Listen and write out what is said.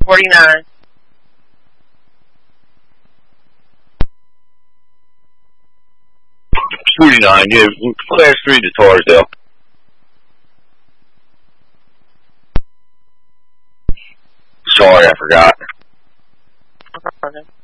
49. Yeah, Class 3 to Torresdale. Sorry, I forgot. Okay.